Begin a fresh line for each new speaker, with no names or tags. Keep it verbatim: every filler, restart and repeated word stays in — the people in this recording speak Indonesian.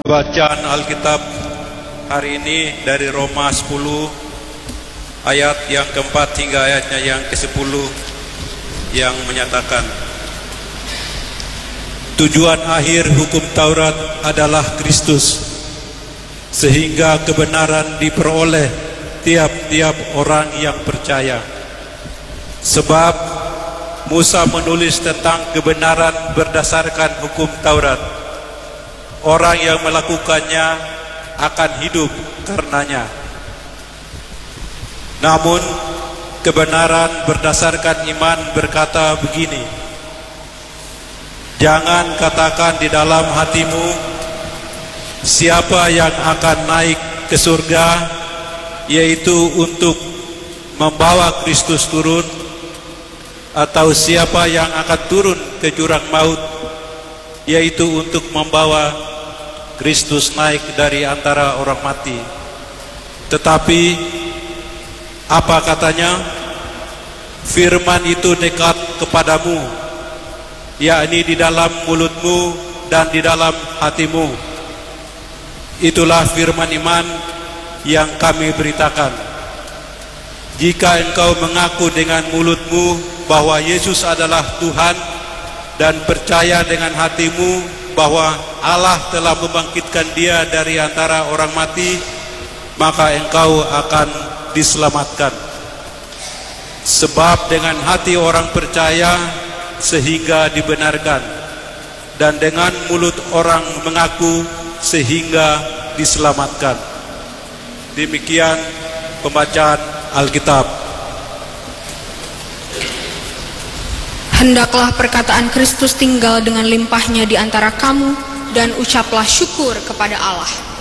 Bacaan Alkitab hari ini dari Roma sepuluh ayat yang keempat hingga ayatnya yang kesepuluh yang menyatakan tujuan akhir hukum Taurat adalah Kristus, sehingga kebenaran diperoleh tiap-tiap orang yang percaya. Sebab Musa menulis tentang kebenaran berdasarkan hukum Taurat. Orang yang melakukannya akan hidup karenanya. Namun kebenaran berdasarkan iman berkata begini: jangan katakan di dalam hatimu, siapa yang akan naik ke surga, yaitu untuk membawa Kristus turun, atau siapa yang akan turun ke jurang maut, yaitu untuk membawa Kristus naik dari antara orang mati. Tetapi apa katanya? Firman itu dekat kepadamu, yakni di dalam mulutmu dan di dalam hatimu. Itulah firman iman yang kami beritakan. Jika engkau mengaku dengan mulutmu bahwa Yesus adalah Tuhan dan percaya dengan hatimu bahwa Allah telah membangkitkan dia dari antara orang mati, maka engkau akan diselamatkan. Sebab dengan hati orang percaya sehingga dibenarkan, dan dengan mulut orang mengaku sehingga diselamatkan. Demikian pembacaan Alkitab.
Hendaklah perkataan Kristus tinggal dengan limpahnya di antara kamu, dan ucaplah syukur kepada Allah.